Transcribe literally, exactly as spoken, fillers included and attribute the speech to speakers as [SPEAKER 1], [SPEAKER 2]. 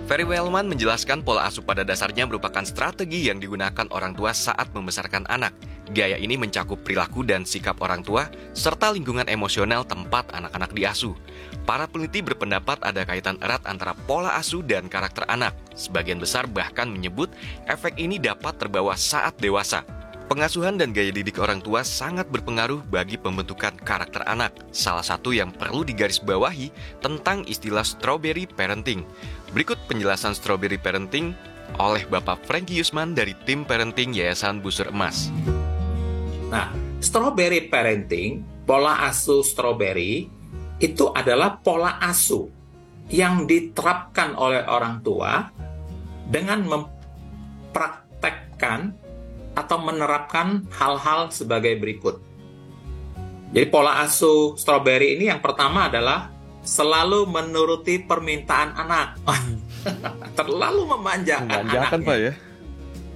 [SPEAKER 1] Ferry Wellman menjelaskan pola asuh pada dasarnya merupakan strategi yang digunakan orang tua saat membesarkan anak. Gaya ini mencakup perilaku dan sikap orang tua, serta lingkungan emosional tempat anak-anak diasuh. Para peneliti berpendapat ada kaitan erat antara pola asuh dan karakter anak. Sebagian besar bahkan menyebut efek ini dapat terbawa saat dewasa. Pengasuhan dan gaya didik orang tua sangat berpengaruh bagi pembentukan karakter anak. Salah satu yang perlu digarisbawahi tentang istilah strawberry parenting. Berikut penjelasan strawberry parenting oleh Bapak Franky Yusman dari tim parenting Yayasan Busur Emas.
[SPEAKER 2] Nah, strawberry parenting, pola asuh strawberry, itu adalah pola asuh yang diterapkan oleh orang tua dengan mempraktekkan atau menerapkan hal-hal sebagai berikut. Jadi pola asuh strawberry ini yang pertama adalah selalu menuruti permintaan anak. Terlalu memanjakan
[SPEAKER 3] Memanjakan,
[SPEAKER 2] anaknya.
[SPEAKER 3] Pak, ya?